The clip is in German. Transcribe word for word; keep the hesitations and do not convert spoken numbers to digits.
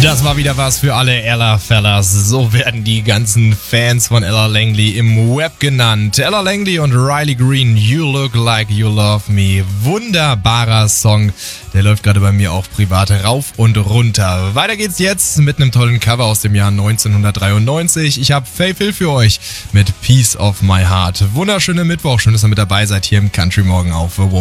Das war wieder was für alle Ella Fellas. So werden die ganzen Fans von Ella Langley im Web genannt. Ella Langley und Riley Green, You Look Like You Love Me. Wunderbarer Song. Der läuft gerade bei mir auch privat rauf und runter. Weiter geht's jetzt mit einem tollen Cover aus dem Jahr neunzehnhundertdreiundneunzig. Ich habe Faith Hill für euch mit Piece of My Heart. Wunderschöner Mittwoch. Schön, dass ihr mit dabei seid hier im Country Morgen auf